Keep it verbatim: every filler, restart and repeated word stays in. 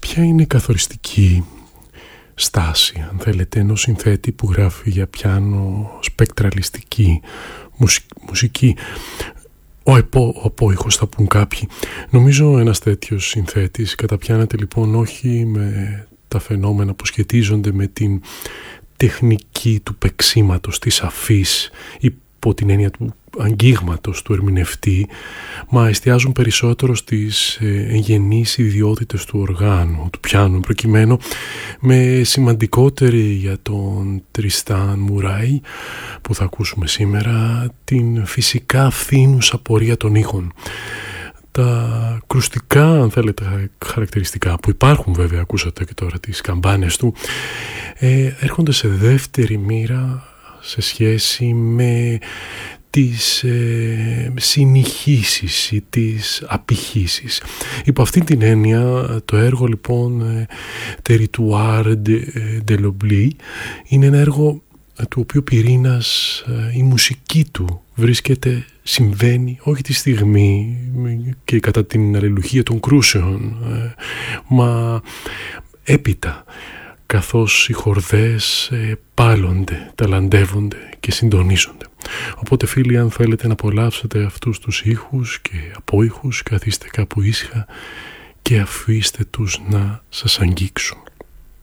Ποια είναι η καθοριστική στάση, αν θέλετε, ενός συνθέτη που γράφει για πιάνο σπεκτραλιστική μουσική? Ο, επό, ο απόϊχος θα πουν κάποιοι. Νομίζω ένας τέτοιος συνθέτης καταπιάνεται λοιπόν όχι με τα φαινόμενα που σχετίζονται με την τεχνική του παίξηματος, της αφής, υπό την έννοια του αγγίγματος του ερμηνευτή, μα εστιάζουν περισσότερο στις εγγενείς ιδιότητες του οργάνου, του πιάνου, προκειμένου με σημαντικότερη για τον Τριστάν Μουράι που θα ακούσουμε σήμερα την φυσικά φθήνουσα πορεία των ήχων. Τα κρουστικά, αν θέλετε, χαρακτηριστικά που υπάρχουν, βέβαια ακούσατε και τώρα τις καμπάνες του, ε, έρχονται σε δεύτερη μοίρα σε σχέση με τις ε, συνηχήσεις ή τις απηχήσεις. Υπό αυτήν την έννοια το έργο λοιπόν ε, Territoire de, de l'Oubli είναι ένα έργο ε, του οποίου πυρήνας ε, η μουσική του βρίσκεται, συμβαίνει όχι τη στιγμή και κατά την αλληλουχία των κρούσεων, ε, μα έπειτα, καθώς οι χορδές ε, πάλλονται, ταλαντεύονται και συντονίζονται. Οπότε φίλοι, αν θέλετε να απολαύσετε αυτούς τους ήχους και απόϊχους, καθίστε κάπου ήσυχα και αφήστε τους να σας αγγίξουν.